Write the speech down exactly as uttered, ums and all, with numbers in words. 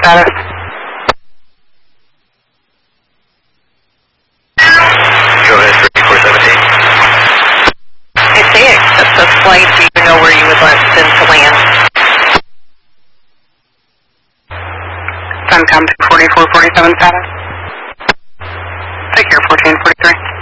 status. Go ahead, thirty-four seventeen. If they accept this flight, do you know where you would like them to land? Suncom forty-four forty-seven status. Take care, fourteen forty-three.